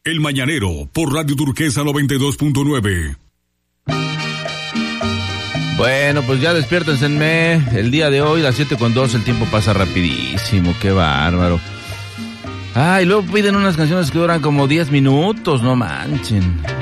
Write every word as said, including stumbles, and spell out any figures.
El Mañanero, por Radio Turquesa noventa y dos punto nueve. Bueno, pues ya despiértense el día de hoy, las siete con dos, el tiempo pasa rapidísimo, qué bárbaro. Ay, luego piden unas canciones que duran como diez minutos, no manchen.